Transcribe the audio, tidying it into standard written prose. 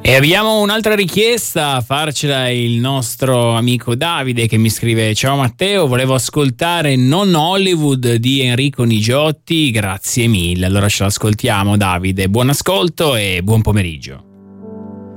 E abbiamo un'altra richiesta, farcela il nostro amico Davide che mi scrive: ciao Matteo, volevo ascoltare Non Hollywood di Enrico Nigiotti, grazie mille. Allora ce l'ascoltiamo Davide, buon ascolto e buon pomeriggio.